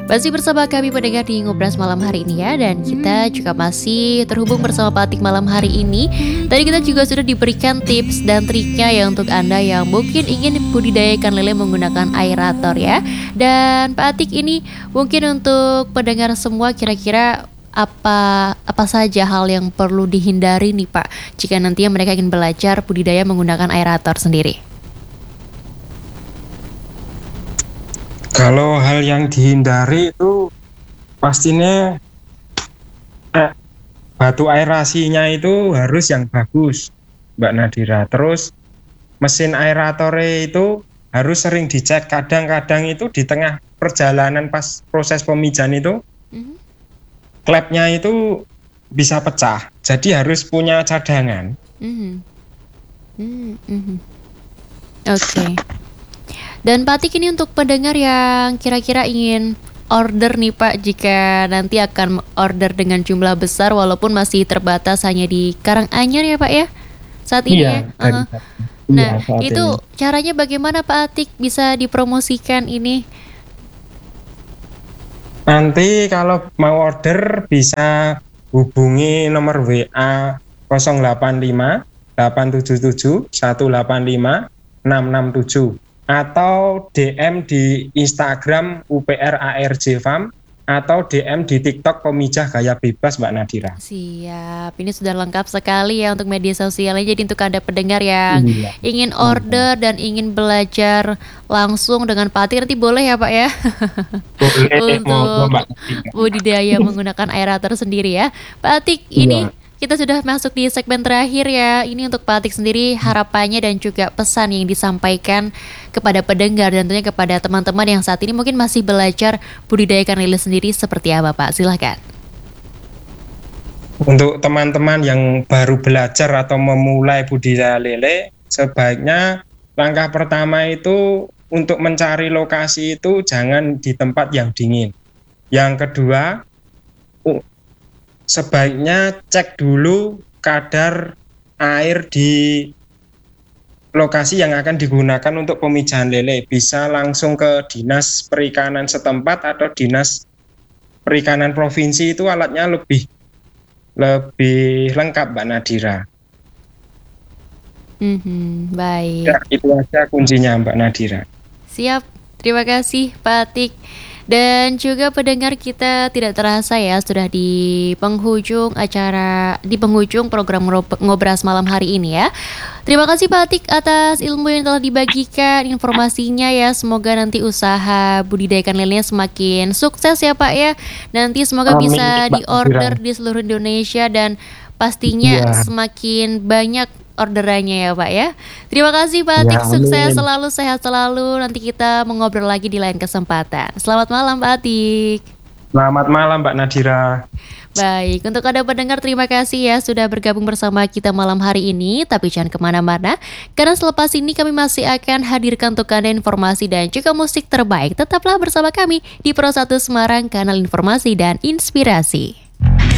Masih bersama kami pendengar di Ngobras malam hari ini ya. Dan kita juga masih terhubung bersama Pak Atik malam hari ini. Tadi kita juga sudah diberikan tips dan triknya ya untuk Anda yang mungkin ingin budidayakan lele menggunakan aerator ya. Dan Pak Atik ini mungkin untuk pendengar semua kira-kira apa saja hal yang perlu dihindari nih Pak jika nantinya mereka ingin belajar budidaya menggunakan aerator sendiri? Kalau hal yang dihindari itu pastinya batu aerasinya itu harus yang bagus, Mbak Nadira. Terus mesin aeratornya itu harus sering dicek. Kadang-kadang itu di tengah perjalanan pas proses pemijahan itu klepnya itu bisa pecah. Jadi harus punya cadangan. Oke. Dan Pak Atik ini untuk pendengar yang kira-kira ingin order nih Pak, jika nanti akan order dengan jumlah besar walaupun masih terbatas hanya di Karanganyar ya Pak ya saat ini ya. Nah itu caranya bagaimana Pak Atik bisa dipromosikan ini? Nanti kalau mau order bisa hubungi nomor WA 085 877 185 667 atau DM di Instagram UPR ARJ Farm atau DM di TikTok Pemijah Gaya Bebas Mbak Nadira. Siap, ini sudah lengkap sekali ya untuk media sosialnya. Jadi untuk Anda pendengar yang ingin order dan ingin belajar langsung dengan Pak Atik nanti boleh ya Pak ya. Boleh, untuk budidaya menggunakan aerator sendiri ya Pak Atik. Ini kita sudah masuk di segmen terakhir ya. Ini untuk Pak Atik sendiri harapannya dan juga pesan yang disampaikan kepada pendengar dan tentunya kepada teman-teman yang saat ini mungkin masih belajar budidayakan lele sendiri seperti apa Pak? Silahkan. Untuk teman-teman yang baru belajar atau memulai budidaya lele, sebaiknya langkah pertama itu untuk mencari lokasi itu jangan di tempat yang dingin. Yang kedua, sebaiknya cek dulu kadar air di lokasi yang akan digunakan untuk pemijahan lele. Bisa langsung ke dinas perikanan setempat atau dinas perikanan provinsi, itu alatnya lebih lengkap Mbak Nadira. Baik. Ya, itu aja kuncinya Mbak Nadira. Siap, terima kasih Pak Atik. Dan juga pendengar kita tidak terasa ya sudah di penghujung program Ngobras malam hari ini ya. Terima kasih Pak Atik atas ilmu yang telah dibagikan, informasinya ya. Semoga nanti usaha budidayakan lelenya semakin sukses ya Pak ya. Nanti semoga bisa diorder di seluruh Indonesia dan pastinya semakin banyak orderannya ya Pak ya. Terima kasih Pak Atik, sukses selalu, sehat selalu. Nanti kita mengobrol lagi di lain kesempatan. Selamat malam Pak Atik. Selamat malam Mbak Nadira. Baik, untuk Anda pendengar terima kasih ya sudah bergabung bersama kita malam hari ini. Tapi jangan kemana-mana, karena selepas ini kami masih akan hadirkan untuk Anda informasi dan juga musik terbaik. Tetaplah bersama kami di Pro 1 Semarang, kanal informasi dan inspirasi.